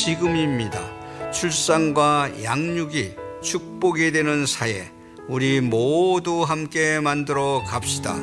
지금입니다. 출산과 양육이 축복이 되는 사회, 우리 모두 함께 만들어 갑시다.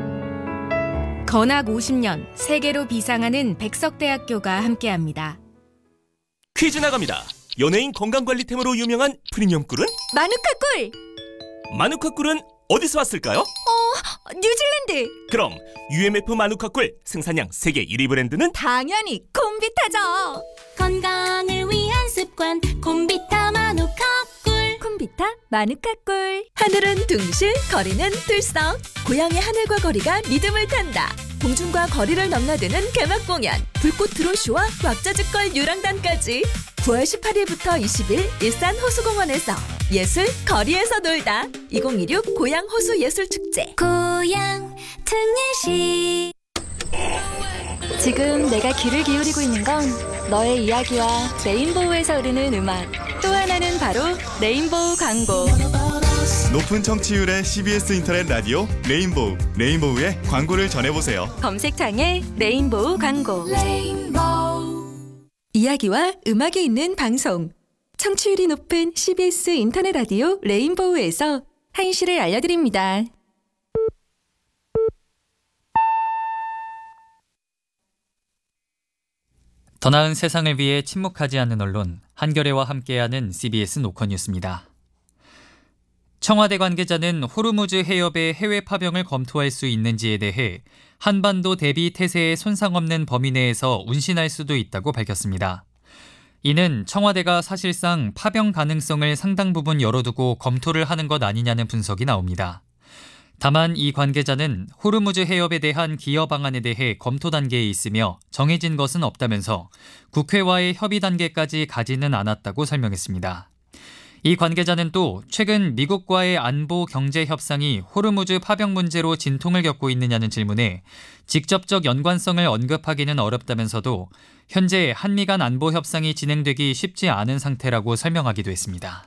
건학 50년 세계로 비상하는 백석대학교가 함께합니다. 퀴즈 나갑니다. 연예인 건강관리템으로 유명한 프리미엄 꿀은? 마누카 꿀! 마누카 꿀은 어디서 왔을까요? 뉴질랜드! 그럼 UMF 마누카 꿀 생산량 세계 1위 브랜드는? 당연히 콤비타죠! 건강을 위한 습관 콤비타 마누카 꿀. 콤비타 마누카 꿀. 하늘은 둥실, 거리는 들썩. 고향의 하늘과 거리가 리듬을 탄다. 공중과 거리를 넘나드는 개막 공연. 불꽃 드론쇼와 왁자지껄 유랑단까지. 9월 18일부터 20일 일산 호수공원에서 예술 거리에서 놀다. 2016 고양 호수 예술축제. 고향 특례시. 지금 내가 귀를 기울이고 있는 건 너의 이야기와 레인보우에서 흐르는 음악. 또 하나는 바로 레인보우 광고. 높은 청취율의 CBS 인터넷 라디오 레인보우. 레인보우의 광고를 전해보세요. 검색창에 레인보우 광고. 이야기와 음악이 있는 방송. 청취율이 높은 CBS 인터넷 라디오 레인보우에서 한시를 알려드립니다. 더 나은 세상을 위해 침묵하지 않는 언론, 한겨레와 함께하는 CBS 노컷뉴스입니다. 청와대 관계자는 호르무즈 해협의 해외 파병을 검토할 수 있는지에 대해 한반도 대비 태세에 손상 없는 범위 내에서 운신할 수도 있다고 밝혔습니다. 이는 청와대가 사실상 파병 가능성을 상당 부분 열어두고 검토를 하는 것 아니냐는 분석이 나옵니다. 다만 이 관계자는 호르무즈 해협에 대한 기여 방안에 대해 검토 단계에 있으며 정해진 것은 없다면서 국회와의 협의 단계까지 가지는 않았다고 설명했습니다. 이 관계자는 또 최근 미국과의 안보 경제 협상이 호르무즈 파병 문제로 진통을 겪고 있느냐는 질문에 직접적 연관성을 언급하기는 어렵다면서도 현재 한미 간 안보 협상이 진행되기 쉽지 않은 상태라고 설명하기도 했습니다.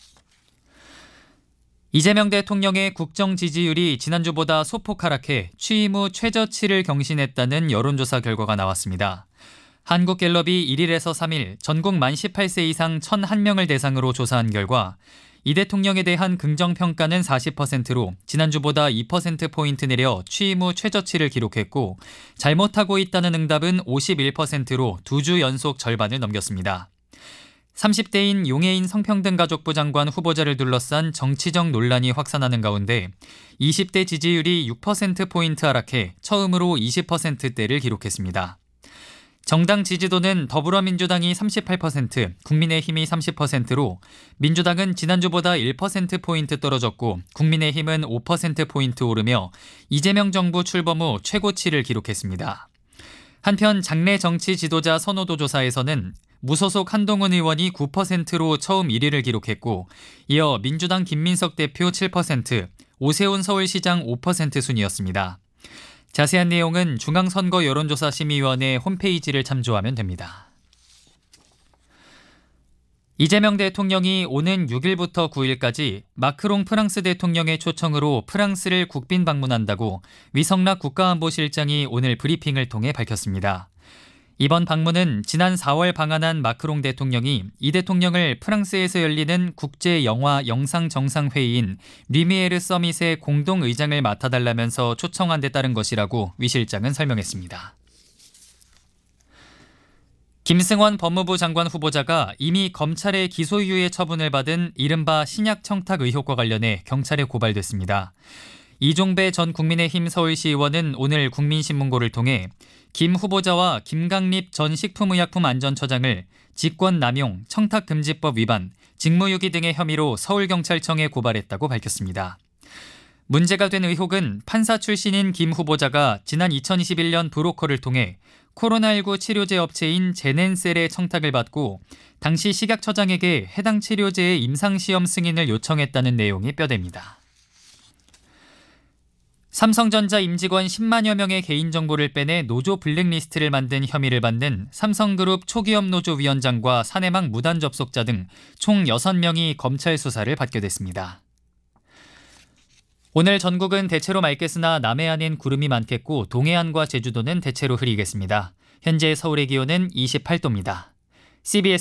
이재명 대통령의 국정 지지율이 지난주보다 소폭 하락해 취임 후 최저치를 경신했다는 여론조사 결과가 나왔습니다. 한국갤럽이 1일에서 3일 전국 만 18세 이상 1,001명을 대상으로 조사한 결과 이 대통령에 대한 긍정평가는 40%로 지난주보다 2%포인트 내려 취임 후 최저치를 기록했고 잘못하고 있다는 응답은 51%로 2주 연속 절반을 넘겼습니다. 30대인 용해인 성평등가족부 장관 후보자를 둘러싼 정치적 논란이 확산하는 가운데 20대 지지율이 6%포인트 하락해 처음으로 20%대를 기록했습니다. 정당 지지도는 더불어민주당이 38%, 국민의힘이 30%로 민주당은 지난주보다 1%포인트 떨어졌고 국민의힘은 5%포인트 오르며 이재명 정부 출범 후 최고치를 기록했습니다. 한편 장내 정치 지도자 선호도 조사에서는 무소속 한동훈 의원이 9%로 처음 1위를 기록했고 이어 민주당 김민석 대표 7%, 오세훈 서울시장 5% 순이었습니다. 자세한 내용은 중앙선거 여론조사심의위원회 홈페이지를 참조하면 됩니다. 이재명 대통령이 오는 6일부터 9일까지 마크롱 프랑스 대통령의 초청으로 프랑스를 국빈 방문한다고 위성락 국가안보실장이 오늘 브리핑을 통해 밝혔습니다. 이번 방문은 지난 4월 방한한 마크롱 대통령이 이 대통령을 프랑스에서 열리는 국제영화 영상정상회의인 리미에르 서밋의 공동의장을 맡아달라면서 초청한 데 따른 것이라고 위 실장은 설명했습니다. 김승원 법무부 장관 후보자가 이미 검찰의 기소유예 처분을 받은 이른바 신약 청탁 의혹과 관련해 경찰에 고발됐습니다. 이종배 전 국민의힘 서울시 의원은 오늘 국민신문고를 통해 김 후보자와 김강립 전 식품의약품안전처장을 직권남용, 청탁금지법 위반, 직무유기 등의 혐의로 서울경찰청에 고발했다고 밝혔습니다. 문제가 된 의혹은 판사 출신인 김 후보자가 지난 2021년 브로커를 통해 코로나19 치료제 업체인 제넨셀의 청탁을 받고 당시 식약처장에게 해당 치료제의 임상시험 승인을 요청했다는 내용이 뼈대입니다. 삼성전자 임직원 10만여 명의 개인정보를 빼내 노조 블랙리스트를 만든 혐의를 받는 삼성그룹 초기업 노조 위원장과 사내막 무단 접속자 등 총 6명이 검찰 수사를 받게 됐습니다. 오늘 전국은 대체로 맑겠으나 남해안엔 구름이 많겠고 동해안과 제주도는 대체로 흐리겠습니다. 현재 서울의 기온은 28도입니다. CBS